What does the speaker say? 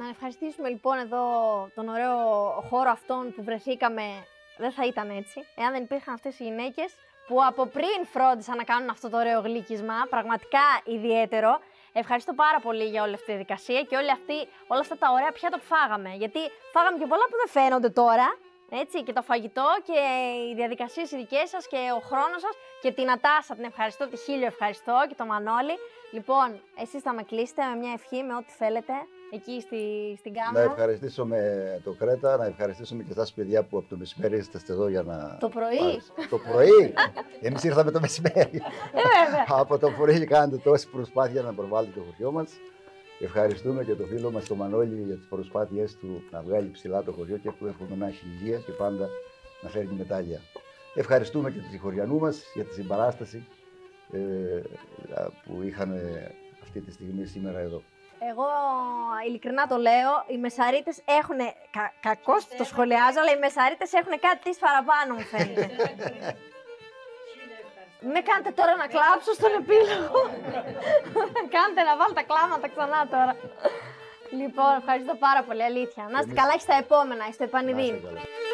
Να ευχαριστήσουμε λοιπόν εδώ τον ωραίο χώρο αυτόν που βρεθήκαμε. Δεν θα ήταν έτσι, εάν δεν υπήρχαν αυτές οι γυναίκες που από πριν φρόντισαν να κάνουν αυτό το ωραίο γλύκισμα. Πραγματικά ιδιαίτερο. Ευχαριστώ πάρα πολύ για όλη αυτή τη διαδικασία και όλα αυτά τα ωραία πιάτα που φάγαμε. Γιατί φάγαμε και πολλά που δεν φαίνονται τώρα. Έτσι, και το φαγητό και οι διαδικασίες οι δικές σας και ο χρόνος σας. Και την Νατάσα την ευχαριστώ, τη Χίλιο ευχαριστώ και το Μανώλη. Λοιπόν, εσείς θα με κλείσετε με μια ευχή, με ό,τι θέλετε, εκεί στην κάμερα. Να ευχαριστήσουμε το Κρέτα, να ευχαριστήσουμε και εσάς παιδιά που από το μεσημέρι είστε εδώ για να... Το πρωί. Το πρωί! Εμείς ήρθαμε το μεσημέρι. Βέβαια. Από το πρωί κάνετε τόση προσπάθεια να προβάλλετε το χωριό μας. Ευχαριστούμε και τον φίλο μας τον Μανώλη για τις προσπάθειές του να βγάλει ψηλά το χωριό και που εύχομαι να έχει υγεία και πάντα να φέρνει μετάλλια. Ευχαριστούμε και τους συγχωριανούς μας για τη συμπαράσταση που είχαν αυτή τη στιγμή σήμερα εδώ. Εγώ ειλικρινά το λέω, οι Μεσαρίτες έχουν, κακώς το σχολιάζω, αλλά οι Μεσαρίτες έχουν κάτι της παραπάνω μου φαίνεται. Με κάνετε τώρα να κλάψω στον επίλογο. Κάντε να βάλω τα κλάματα ξανά τώρα. Λοιπόν, ευχαριστώ πάρα πολύ, αλήθεια. Να είστε καλά και στα επόμενα, είστε επανειδήν.